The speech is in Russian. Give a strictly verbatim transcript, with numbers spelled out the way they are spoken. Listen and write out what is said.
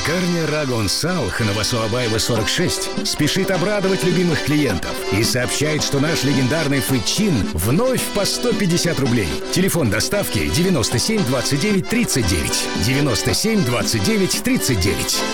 Пекарня Рагон Сал, Новосообаева, сорок шесть, спешит обрадовать любимых клиентов и сообщает, что наш легендарный фычин вновь по сто пятьдесят рублей. Телефон доставки девяносто семь двадцать девять тридцать девять. девяносто семь двадцать девять тридцать девять.